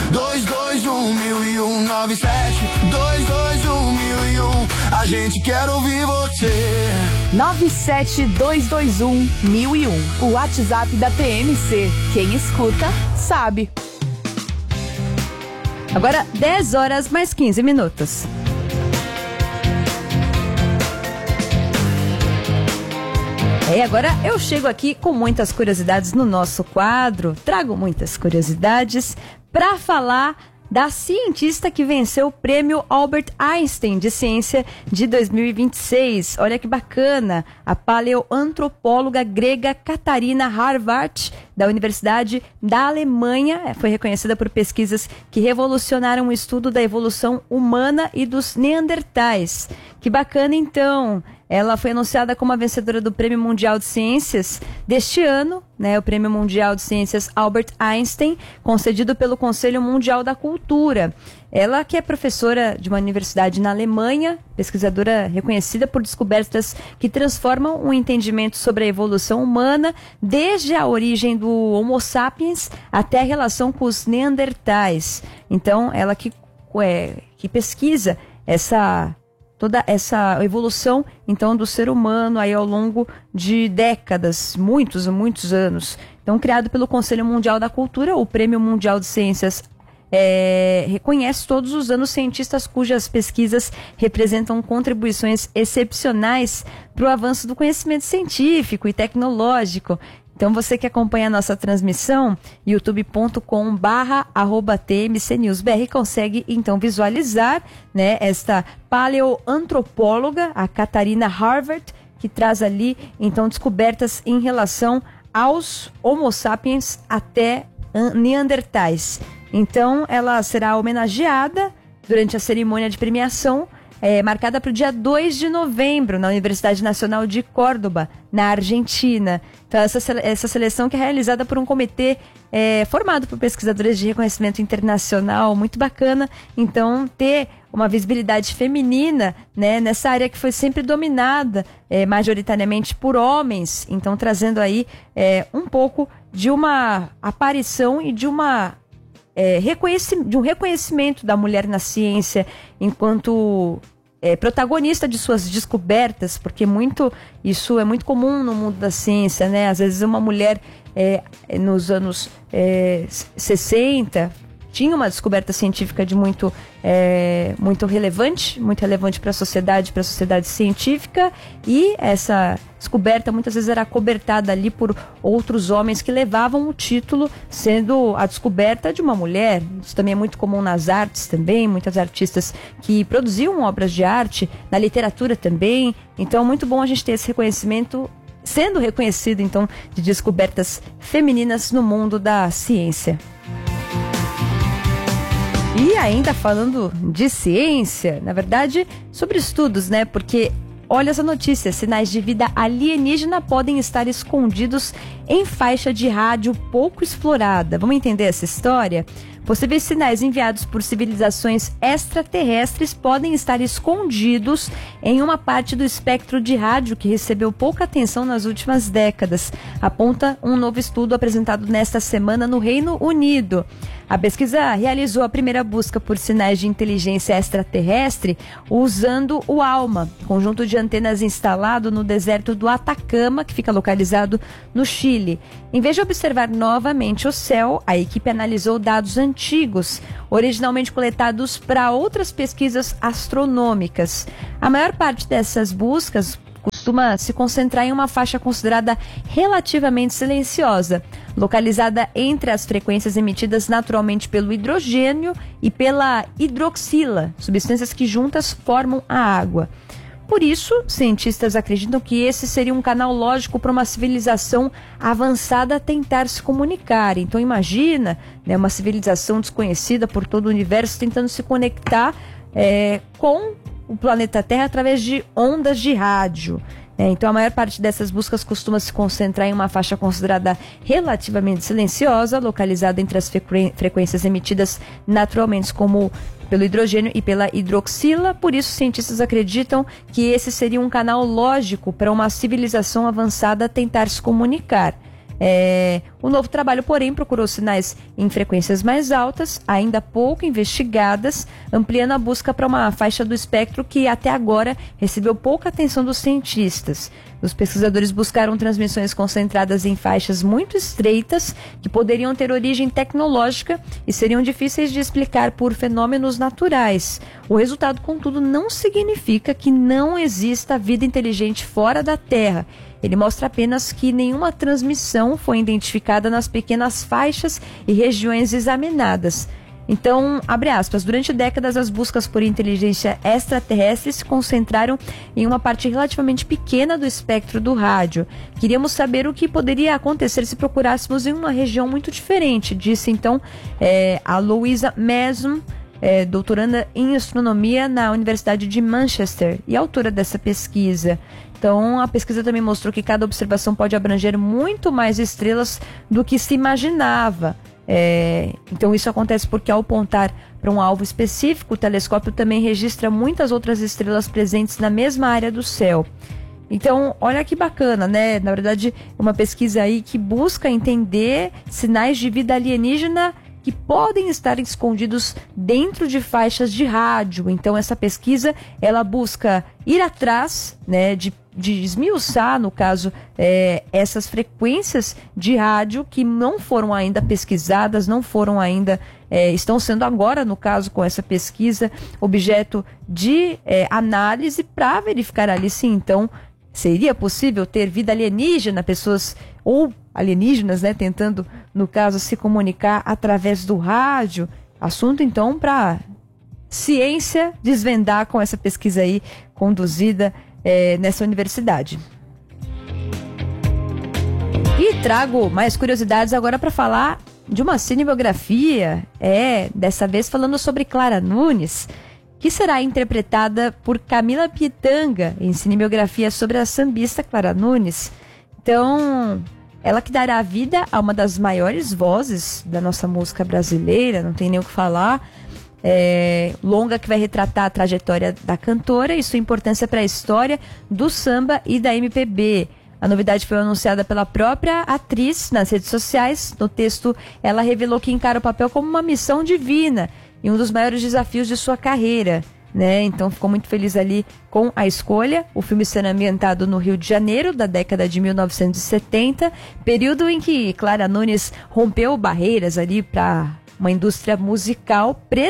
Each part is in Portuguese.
221.001 97-221.001. A gente quer ouvir você. 97221-1001. O WhatsApp da TMC. Quem escuta, sabe. Agora 10 horas mais 15 minutos. Agora eu chego aqui com muitas curiosidades no nosso quadro. Trago muitas curiosidades para falar da cientista que venceu o prêmio Albert Einstein de Ciência de 2026. Olha que bacana! A paleoantropóloga grega Katarina Harvard, da Universidade da Alemanha, foi reconhecida por pesquisas que revolucionaram o estudo da evolução humana e dos neandertais. Que bacana, então! Ela foi anunciada como a vencedora do Prêmio Mundial de Ciências deste ano, o Prêmio Mundial de Ciências Albert Einstein, concedido pelo Conselho Mundial da Cultura. Ela que é professora de uma universidade na Alemanha, pesquisadora reconhecida por descobertas que transformam o entendimento sobre a evolução humana, desde a origem do Homo sapiens até a relação com os neandertais. Então, ela que pesquisa toda essa evolução, então, do ser humano aí ao longo de décadas, muitos anos. Então, criado pelo Conselho Mundial da Cultura, o Prêmio Mundial de Ciências reconhece todos os anos cientistas cujas pesquisas representam contribuições excepcionais para o avanço do conhecimento científico e tecnológico. Então, você que acompanha a nossa transmissão, youtube.com/TMCNewsBR, consegue, então, visualizar, esta paleoantropóloga, a Katarina Harvard, que traz ali, então, descobertas em relação aos Homo sapiens até neandertais. Então, ela será homenageada durante a cerimônia de premiação, marcada para o dia 2 de novembro, na Universidade Nacional de Córdoba, na Argentina. Então, essa seleção que é realizada por um comitê formado por pesquisadores de reconhecimento internacional, muito bacana. Então, ter uma visibilidade feminina, nessa área que foi sempre dominada majoritariamente por homens. Então, trazendo aí um pouco de uma aparição e de de um reconhecimento da mulher na ciência enquanto protagonista de suas descobertas, porque isso é muito comum no mundo da ciência, Às vezes uma mulher nos anos 60 tinha uma descoberta científica de muito relevante para a sociedade científica, e essa descoberta muitas vezes era cobertada ali por outros homens que levavam o título, sendo a descoberta de uma mulher. Isso também é muito comum nas artes também, muitas artistas que produziam obras de arte, na literatura também. Então é muito bom a gente ter esse reconhecimento, sendo reconhecido então de descobertas femininas no mundo da ciência. E ainda falando de ciência, na verdade, sobre estudos, Porque olha essa notícia: sinais de vida alienígena podem estar escondidos em faixa de rádio pouco explorada. Vamos entender essa história? Possíveis sinais enviados por civilizações extraterrestres podem estar escondidos em uma parte do espectro de rádio que recebeu pouca atenção nas últimas décadas, aponta um novo estudo apresentado nesta semana no Reino Unido. A pesquisa realizou a primeira busca por sinais de inteligência extraterrestre usando o ALMA, conjunto de antenas instalado no deserto do Atacama, que fica localizado no Chile. Em vez de observar novamente o céu, a equipe analisou dados antigos, originalmente coletados para outras pesquisas astronômicas. A maior parte dessas buscas costuma se concentrar em uma faixa considerada relativamente silenciosa, localizada entre as frequências emitidas naturalmente pelo hidrogênio e pela hidroxila, substâncias que juntas formam a água. Por isso, cientistas acreditam que esse seria um canal lógico para uma civilização avançada tentar se comunicar. Então imagina, uma civilização desconhecida por todo o universo tentando se conectar com o planeta Terra através de ondas de rádio. Então a maior parte dessas buscas costuma se concentrar em uma faixa considerada relativamente silenciosa, localizada entre as frequências emitidas naturalmente como pelo hidrogênio e pela hidroxila. Por isso, cientistas acreditam que esse seria um canal lógico para uma civilização avançada tentar se comunicar. O novo trabalho, porém, procurou sinais em frequências mais altas, ainda pouco investigadas, ampliando a busca para uma faixa do espectro que até agora recebeu pouca atenção dos cientistas. Os pesquisadores buscaram transmissões concentradas em faixas muito estreitas, que poderiam ter origem tecnológica e seriam difíceis de explicar por fenômenos naturais. O resultado, contudo, não significa que não exista vida inteligente fora da Terra. Ele mostra apenas que nenhuma transmissão foi identificada nas pequenas faixas e regiões examinadas. Então, abre aspas, durante décadas as buscas por inteligência extraterrestre se concentraram em uma parte relativamente pequena do espectro do rádio. Queríamos saber o que poderia acontecer se procurássemos em uma região muito diferente, disse então a Louisa Mason, doutoranda em astronomia na Universidade de Manchester e autora dessa pesquisa. Então, a pesquisa também mostrou que cada observação pode abranger muito mais estrelas do que se imaginava. Então, isso acontece porque ao apontar para um alvo específico, o telescópio também registra muitas outras estrelas presentes na mesma área do céu. Então, olha que bacana, né? Na verdade, uma pesquisa aí que busca entender sinais de vida alienígena que podem estar escondidos dentro de faixas de rádio. Então, essa pesquisa, ela busca ir atrás, né, de esmiuçar, no caso, essas frequências de rádio que não foram ainda pesquisadas, não foram ainda, estão sendo agora, no caso, com essa pesquisa, objeto de análise para verificar ali se, então, seria possível ter vida alienígena, pessoas ou alienígenas, né, tentando, no caso, se comunicar através do rádio. Assunto, então, para ciência desvendar com essa pesquisa aí conduzida nessa universidade. E trago mais curiosidades agora para falar de uma cinebiografia, dessa vez falando sobre Clara Nunes, que será interpretada por Camila Pitanga em cinebiografia sobre a sambista Clara Nunes. Então, ela que dará vida a uma das maiores vozes da nossa música brasileira, não tem nem o que falar. Longa que vai retratar a trajetória da cantora e sua importância para a história do samba e da MPB. A novidade foi anunciada pela própria atriz nas redes sociais. No texto, ela revelou que encara o papel como uma missão divina e um dos maiores desafios de sua carreira, né? Então ficou muito feliz ali com a escolha. O filme será ambientado no Rio de Janeiro, da década de 1970, período em que Clara Nunes rompeu barreiras ali para uma indústria musical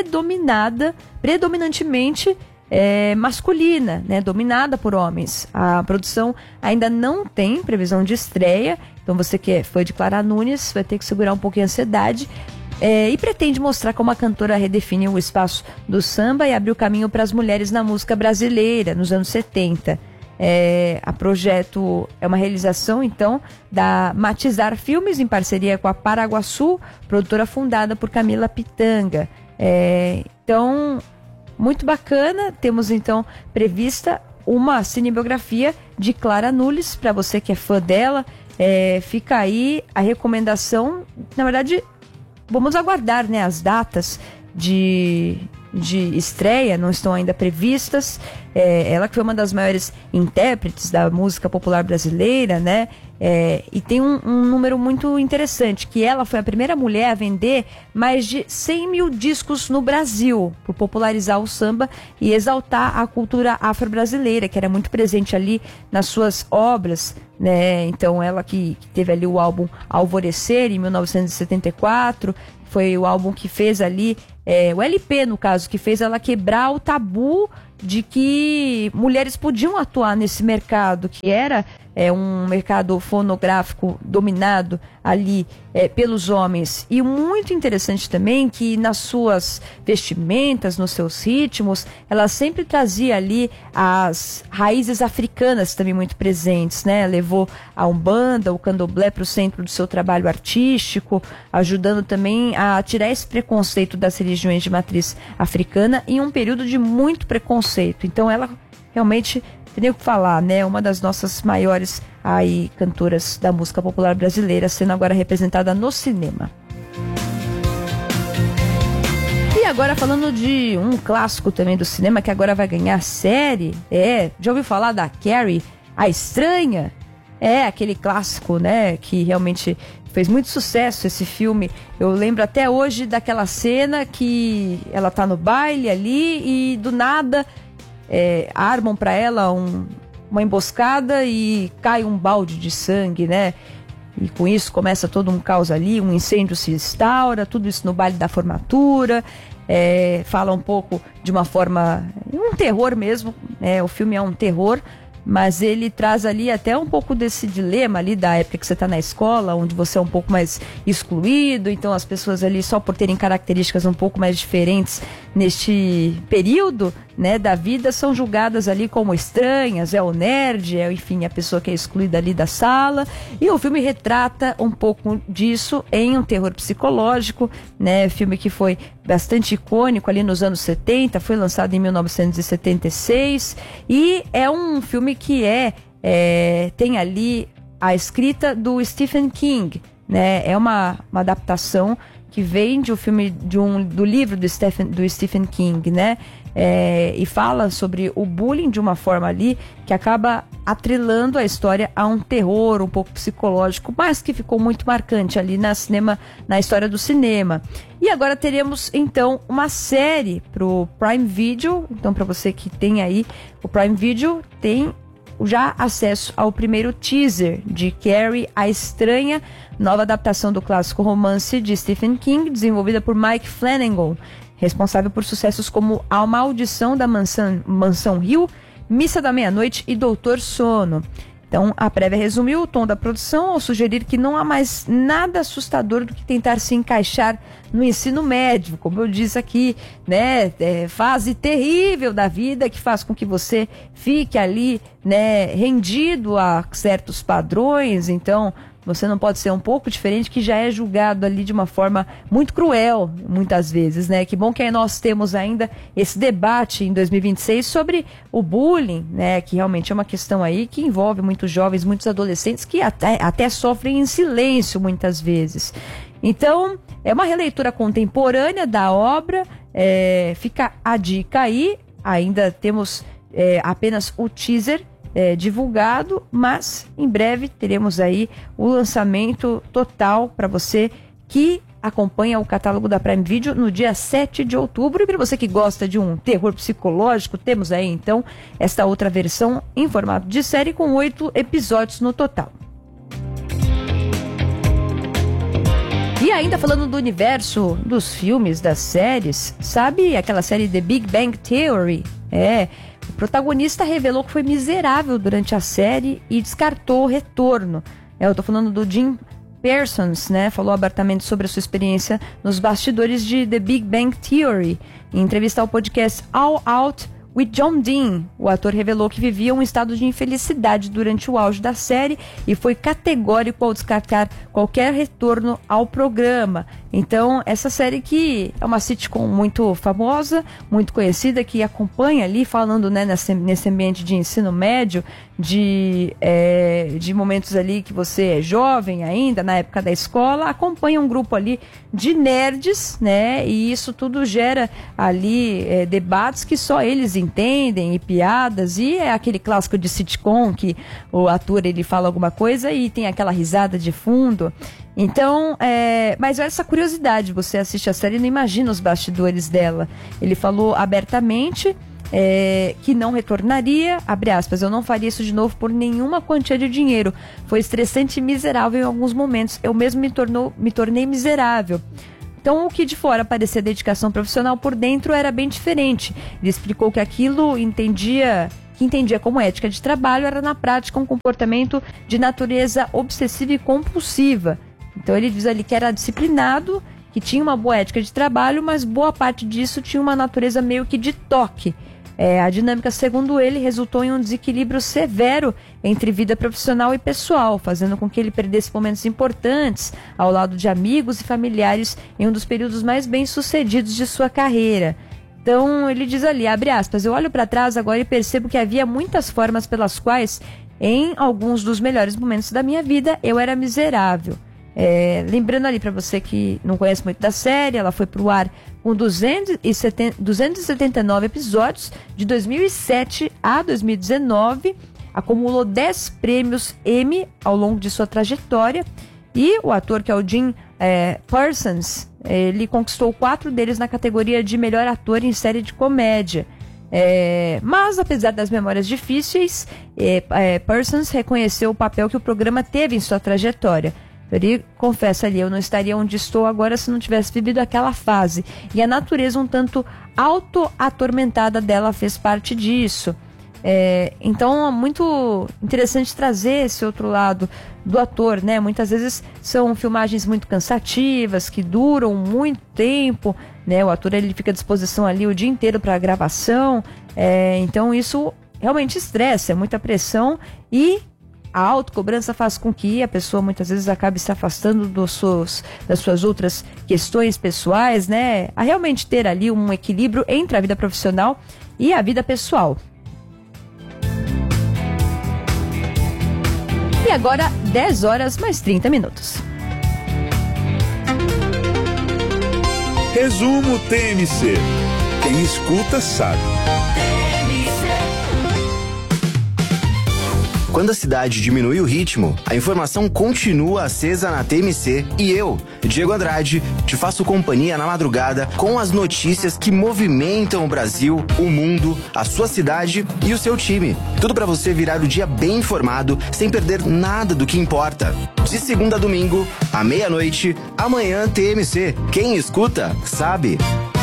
predominantemente masculina, né, dominada por homens. A produção ainda não tem previsão de estreia, então você que é fã de Clara Nunes vai ter que segurar um pouquinho a ansiedade, e pretende mostrar como a cantora redefiniu o espaço do samba e abriu caminho para as mulheres na música brasileira nos anos 70. A projeto é uma realização, então, da Matizar Filmes, em parceria com a Paraguaçu, produtora fundada por Camila Pitanga. Então, muito bacana. Temos, então, prevista uma cinebiografia de Clara Nunes, para você que é fã dela. Fica aí a recomendação. Na verdade, vamos aguardar, né, as datas de estreia, não estão ainda previstas. Ela que foi uma das maiores intérpretes da música popular brasileira, né? E tem um número muito interessante, que ela foi a primeira mulher a vender mais de 100 mil discos no Brasil, por popularizar o samba e exaltar a cultura afro-brasileira, que era muito presente ali nas suas obras, né? Então ela que teve ali o álbum Alvorecer, em 1974, foi o álbum que fez ali, o LP, no caso, que fez ela quebrar o tabu de que mulheres podiam atuar nesse mercado, que era um mercado fonográfico dominado ali pelos homens. E muito interessante também que nas suas vestimentas, nos seus ritmos, ela sempre trazia ali as raízes africanas também muito presentes, né? Levou a Umbanda, o Candomblé para o centro do seu trabalho artístico, ajudando também a tirar esse preconceito das religiões de matriz africana em um período de muito preconceito. Então ela realmente, tem o que falar, né? Uma das nossas maiores aí cantoras da música popular brasileira, sendo agora representada no cinema. E agora falando de um clássico também do cinema, que agora vai ganhar série. Já ouviu falar da Carrie, a Estranha? É aquele clássico, né, que realmente fez muito sucesso esse filme. Eu lembro até hoje daquela cena que ela tá no baile ali e do nada armam para ela uma emboscada e cai um balde de sangue, né? E com isso começa todo um caos ali, um incêndio se instaura, tudo isso no baile da formatura. Fala um pouco de uma forma, um terror mesmo, né? O filme é um terror, mas ele traz ali até um pouco desse dilema ali da época que você está na escola, onde você é um pouco mais excluído, então as pessoas ali só por terem características um pouco mais diferentes neste período, né, da vida, são julgadas ali como estranhas, o nerd, enfim, a pessoa que é excluída ali da sala, e o filme retrata um pouco disso em um terror psicológico, né, filme que foi bastante icônico ali nos anos 70, foi lançado em 1976, e é um filme que tem ali a escrita do Stephen King, né, é uma adaptação que vem de um filme, do livro do Stephen King, né? E fala sobre o bullying de uma forma ali que acaba atrelando a história a um terror um pouco psicológico, mas que ficou muito marcante ali na história do cinema. E agora teremos então uma série pro Prime Video. Então, para você que tem aí o Prime Video, tem já acesso ao primeiro teaser de Carrie, a Estranha, nova adaptação do clássico romance de Stephen King, desenvolvida por Mike Flanagan, responsável por sucessos como A Maldição da Mansão Hill, Missa da Meia-Noite e Doutor Sono. Então, a prévia resumiu o tom da produção ao sugerir que não há mais nada assustador do que tentar se encaixar no ensino médio, como eu disse aqui, né? Fase terrível da vida que faz com que você fique ali, né, rendido a certos padrões. Então, você não pode ser um pouco diferente, que já é julgado ali de uma forma muito cruel, muitas vezes, né? Que bom que aí nós temos ainda esse debate em 2026 sobre o bullying, né? Que realmente é uma questão aí que envolve muitos jovens, muitos adolescentes que até sofrem em silêncio muitas vezes. Então, é uma releitura contemporânea da obra, fica a dica aí, ainda temos apenas o teaser divulgado, mas em breve teremos aí o lançamento total para você que acompanha o catálogo da Prime Video no dia 7 de outubro. E para você que gosta de um terror psicológico, temos aí então esta outra versão em formato de série com 8 episódios no total. E ainda falando do universo dos filmes, das séries, sabe aquela série The Big Bang Theory? O protagonista revelou que foi miserável durante a série e descartou o retorno. Eu tô falando do Jim Parsons, né? Falou abertamente sobre a sua experiência nos bastidores de The Big Bang Theory. Em entrevista ao podcast All Out with John Dean, o ator revelou que vivia um estado de infelicidade durante o auge da série e foi categórico ao descartar qualquer retorno ao programa. Então, essa série que é uma sitcom muito famosa, muito conhecida, que acompanha ali, falando, né, nesse ambiente de ensino médio, de momentos ali que você é jovem ainda, na época da escola, acompanha um grupo ali de nerds, né, e isso tudo gera ali debates que só eles entendem, e piadas, e é aquele clássico de sitcom que o ator ele fala alguma coisa e tem aquela risada de fundo. Então, mas essa curiosidade, você assiste a série e não imagina os bastidores dela. Ele falou abertamente que não retornaria, abre aspas, eu não faria isso de novo por nenhuma quantia de dinheiro. Foi estressante e miserável em alguns momentos. Eu mesmo me tornei miserável. Então, o que de fora parecia dedicação profissional, por dentro era bem diferente. Ele explicou que aquilo que entendia como ética de trabalho era na prática um comportamento de natureza obsessiva e compulsiva. Então ele diz ali que era disciplinado, que tinha uma boa ética de trabalho, mas boa parte disso tinha uma natureza meio que de toque. A dinâmica, segundo ele, resultou em um desequilíbrio severo entre vida profissional e pessoal, fazendo com que ele perdesse momentos importantes ao lado de amigos e familiares em um dos períodos mais bem-sucedidos de sua carreira. Então ele diz ali, abre aspas, eu olho para trás agora e percebo que havia muitas formas pelas quais, em alguns dos melhores momentos da minha vida, eu era miserável. Lembrando ali para você que não conhece muito da série, ela foi pro ar com 279 episódios de 2007 a 2019. acumulou 10 prêmios Emmy ao longo de sua trajetória. E o ator, que é o Jim Parsons, ele conquistou 4 deles na categoria de melhor ator em série de comédia. Mas, apesar das memórias difíceis, Parsons reconheceu o papel que o programa teve em sua trajetória. Ele confessa ali: eu não estaria onde estou agora se não tivesse vivido aquela fase. E a natureza um tanto auto-atormentada dela fez parte disso. Então é muito interessante trazer esse outro lado do ator, né? Muitas vezes são filmagens muito cansativas, que duram muito tempo, né? O ator ele fica à disposição ali o dia inteiro para a gravação, então isso realmente estressa, é muita pressão, e a autocobrança faz com que a pessoa muitas vezes acabe se afastando das suas outras questões pessoais, né? A realmente ter ali um equilíbrio entre a vida profissional e a vida pessoal. E agora, 10 horas mais 30 minutos. Resumo TMC. Quem escuta sabe. Quando a cidade diminui o ritmo, a informação continua acesa na TMC e eu, Diego Andrade, te faço companhia na madrugada com as notícias que movimentam o Brasil, o mundo, a sua cidade e o seu time. Tudo para você virar o dia bem informado, sem perder nada do que importa. De segunda a domingo, à meia-noite, amanhã TMC. Quem escuta, sabe.